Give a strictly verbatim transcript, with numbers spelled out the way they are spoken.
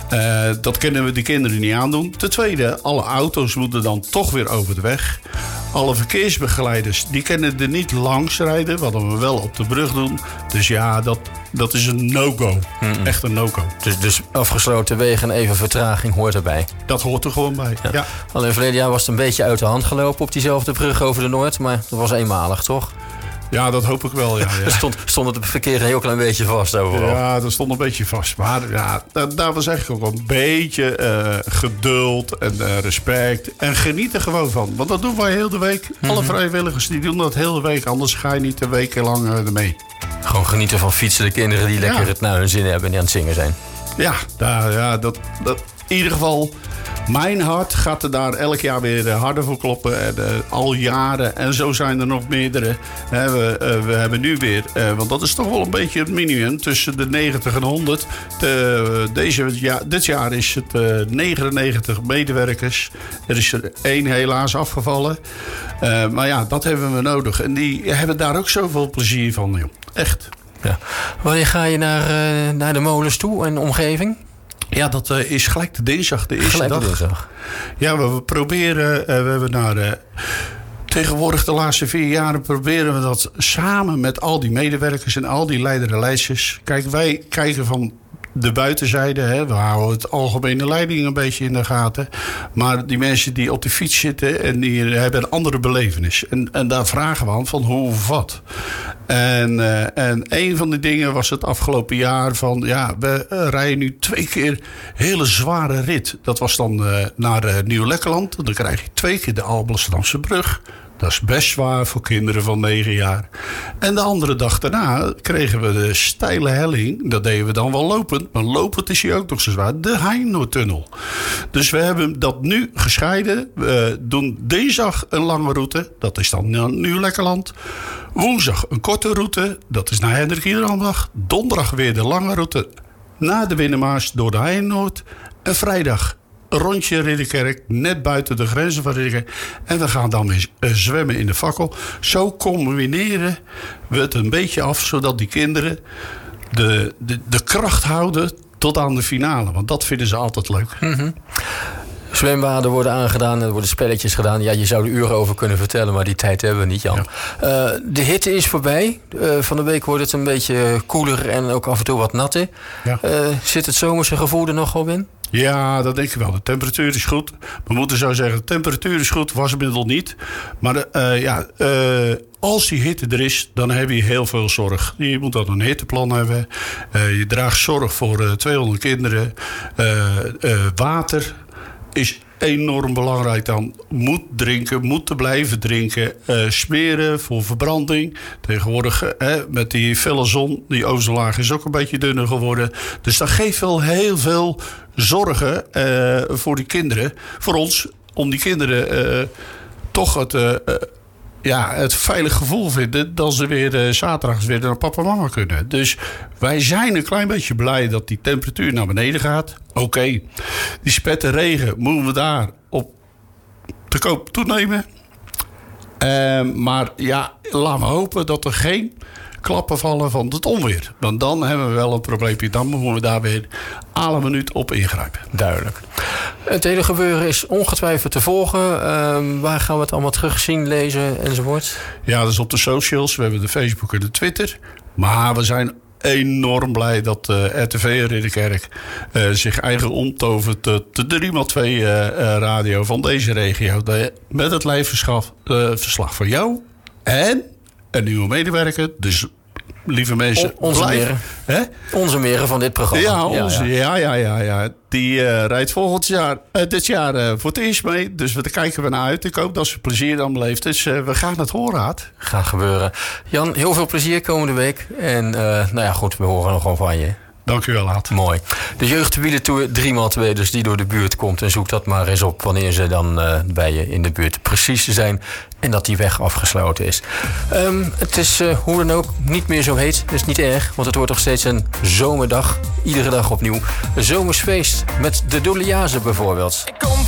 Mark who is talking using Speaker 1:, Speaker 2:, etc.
Speaker 1: Uh, dat kunnen we die kinderen niet aandoen. Ten tweede, alle auto's moeten dan toch weer over de weg. Alle verkeersbegeleiders, die kunnen er niet langs rijden, wat we wel op de brug doen. Dus ja, dat, dat is een no-go. Mm-mm. Echt een no-go.
Speaker 2: Dus, dus afgesloten wegen en even vertraging hoort erbij?
Speaker 1: Dat hoort er gewoon bij, ja. ja.
Speaker 2: Alleen verleden jaar was het een beetje uit de hand gelopen op diezelfde brug over de Noord. Maar dat was eenmalig, toch?
Speaker 1: Ja, dat hoop ik wel, ja. ja.
Speaker 2: stond, stond het verkeer een heel klein beetje vast overal.
Speaker 1: Ja, dat stond een beetje vast. Maar ja, daar, daar was eigenlijk ook een beetje uh, geduld en uh, respect. En geniet er gewoon van. Want dat doen wij heel de week. Mm-hmm. Alle vrijwilligers die doen dat heel de week. Anders ga je niet een week lang uh, ermee.
Speaker 2: Gewoon genieten van fietsen. De kinderen die lekker ja. het naar hun zin hebben en die aan het zingen zijn.
Speaker 1: Ja, daar, ja dat, dat in ieder geval... Mijn hart gaat er daar elk jaar weer harder voor kloppen. En, uh, al jaren. En zo zijn er nog meerdere. He, we, uh, we hebben nu weer... Uh, want dat is toch wel een beetje het minimum. Tussen de negentig en honderd. De, uh, deze, ja, dit jaar is het uh, negenennegentig medewerkers. Er is er één helaas afgevallen. Uh, maar ja, dat hebben we nodig. En die hebben daar ook zoveel plezier van. Joh. Echt.
Speaker 2: Ja. Wanneer ga je naar, uh, naar de molens toe en omgeving?
Speaker 1: Ja, dat uh, is gelijk de dinsdag, de eerste
Speaker 2: gelijk de
Speaker 1: dag.
Speaker 2: Dinsdag.
Speaker 1: Ja, we, we proberen... Uh, we hebben naar... Uh, tegenwoordig de laatste vier jaren proberen we dat samen met al die medewerkers en al die leiders en leidsters. Kijk, wij kijken van de buitenzijde. Hè, we houden het algemene leiding een beetje in de gaten. Maar die mensen die op de fiets zitten en die hebben een andere belevenis. En, en daar vragen we aan van hoe of wat. En, uh, en een van de dingen was het afgelopen jaar van... ja, we uh, rijden nu twee keer hele zware rit. Dat was dan uh, naar uh, Nieuw-Lekkerland. Dan krijg je twee keer de Alblasserdamse brug. Dat is best zwaar voor kinderen van negen jaar. En de andere dag daarna kregen we de steile helling. Dat deden we dan wel lopend. Maar lopend is hier ook nog zo zwaar. De Heinoortunnel. Dus we hebben dat nu gescheiden. We doen dinsdag een lange route. Dat is dan naar Nieuw-Lekkerland. Woensdag een korte route. Dat is naar Hendrik Iederambach. Donderdag weer de lange route naar de Winnemaas door de Heinoord. En vrijdag een rondje Ridderkerk, net buiten de grenzen van Ridderkerk. En we gaan dan weer uh, zwemmen in de Fakkel. Zo combineren we het een beetje af, zodat die kinderen de, de, de kracht houden tot aan de finale. Want dat vinden ze altijd leuk.
Speaker 2: Mm-hmm. Zwembaden worden aangedaan, er worden spelletjes gedaan. Ja, je zou er uren over kunnen vertellen, maar die tijd hebben we niet, Jan. Ja. Uh, de hitte is voorbij. Uh, van de week wordt het een beetje koeler en ook af en toe wat natter. Ja. Uh, zit het zomerse gevoel er nog op in?
Speaker 1: Ja, dat denk ik wel. De temperatuur is goed. We moeten zo zeggen, de temperatuur is goed, wasmiddel niet. Maar uh, ja, uh, als die hitte er is, dan heb je heel veel zorg. Je moet dan een hitteplan hebben. Uh, je draagt zorg voor uh, tweehonderd kinderen. Uh, uh, water is enorm belangrijk dan. Moet drinken, moet te blijven drinken. Uh, smeren voor verbranding. Tegenwoordig uh, met die felle zon, die ozonlaag is ook een beetje dunner geworden. Dus dat geeft wel heel veel zorgen uh, voor die kinderen. Voor ons, om die kinderen uh, toch het... Uh, uh, Ja, het veilig gevoel vinden dat ze weer uh, zaterdags weer naar papa en mama kunnen. Dus wij zijn een klein beetje blij dat die temperatuur naar beneden gaat. Oké, okay. Die spetten regen moeten we daar op te koop toenemen. Uh, maar ja, laten we hopen dat er geen klappen vallen van het onweer. Want dan hebben we wel een probleempje. Dan moeten we daar weer alle minuut op ingrijpen.
Speaker 2: Duidelijk. Het hele gebeuren is ongetwijfeld te volgen. Uh, waar gaan we het allemaal terugzien, lezen enzovoort?
Speaker 1: Ja, dat is op de socials. We hebben de Facebook en de Twitter. Maar we zijn enorm blij dat uh, R T V Ridderkerk uh, zich eigen omtovert tot de drie maal twee uh, uh, radio van deze regio. De, met het live verslag, uh, verslag van jou en een nieuwe medewerker. Dus lieve mensen,
Speaker 2: o, onze
Speaker 1: blijf,
Speaker 2: meren.
Speaker 1: Hè?
Speaker 2: Onze meren van dit programma.
Speaker 1: Ja, onze, ja, ja, ja, ja, ja. Die uh, rijdt volgend jaar, uh, dit jaar uh, voor het eerst mee. Dus daar kijken we naar uit. Ik hoop dat ze plezier dan beleeft. Dus uh, we gaan het horen, Aad.
Speaker 2: Gaat gebeuren. Jan, heel veel plezier komende week. En uh, nou ja, goed, we horen nog gewoon van je.
Speaker 1: Dank u wel, Aad.
Speaker 2: Mooi. De jeugdwielertour drie maal twee, dus die door de buurt komt. En zoek dat maar eens op wanneer ze dan uh, bij je in de buurt precies zijn. En dat die weg afgesloten is. Um, het is uh, hoe dan ook niet meer zo heet. Dat is niet erg, want het wordt nog steeds een zomerdag. Iedere dag opnieuw. Een zomersfeest met de Doliaze bijvoorbeeld. Ik kom